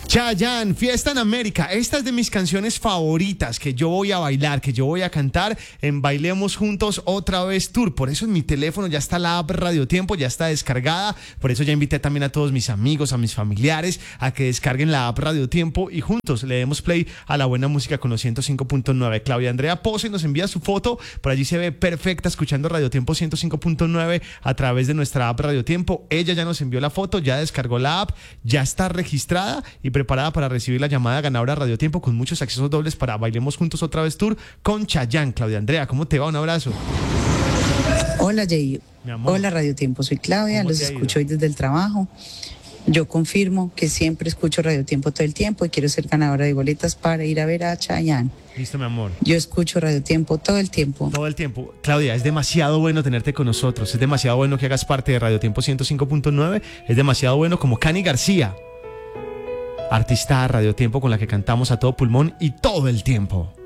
Chayanne, Fiesta en América. Esta es de mis canciones favoritas que yo voy a bailar, que yo voy a cantar en Bailemos Juntos Otra Vez Tour. Por eso en mi teléfono ya está la app Radio Tiempo, ya está descargada. Por eso ya invité también a todos mis amigos, a mis familiares a que descarguen la app Radio Tiempo y juntos le demos play a la buena música con los 105.9. Claudia Andrea Pose nos envía su foto, por allí se ve perfecta escuchando Radio Tiempo 105.9 a través de nuestra app Radio Tiempo. Ella ya nos envió la foto, ya descargó la app, ya está registrada y preparada para recibir la llamada ganadora Radio Tiempo con muchos accesos dobles para Bailemos Juntos Otra Vez Tour con Chayanne. Claudia Andrea, ¿cómo te va? Un abrazo. Hola Jay, hola Radio Tiempo, soy Claudia, los escucho hoy desde el trabajo. Yo confirmo que siempre escucho Radio Tiempo todo el tiempo y quiero ser ganadora de boletas para ir a ver a Chayanne. Listo, mi amor. Yo escucho Radio Tiempo todo el tiempo. Todo el tiempo. Claudia, es demasiado bueno tenerte con nosotros, es demasiado bueno que hagas parte de Radio Tiempo 105.9, es demasiado bueno como Cani García, artista de Radio Tiempo con la que cantamos a todo pulmón y todo el tiempo.